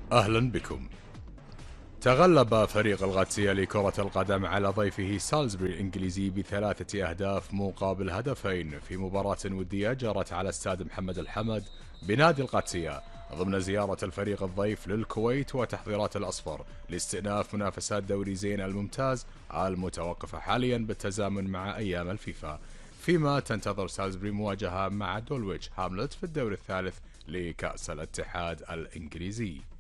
أهلا بكم. تغلب فريق الغاتسيا لكرة القدم على ضيفه سالزبوري الإنجليزي بثلاثة أهداف مقابل هدفين في مباراة ودية جرت على استاد محمد الحمد بنادي القادسية ضمن زيارة الفريق الضيف للكويت وتحضيرات الأصفر لاستئناف منافسات دوري زين الممتاز المتوقفة حاليا بالتزامن مع أيام الفيفا، فيما تنتظر سالزبوري مواجهة مع دولويتش هاملت في الدور الثالث لكأس الاتحاد الإنجليزي.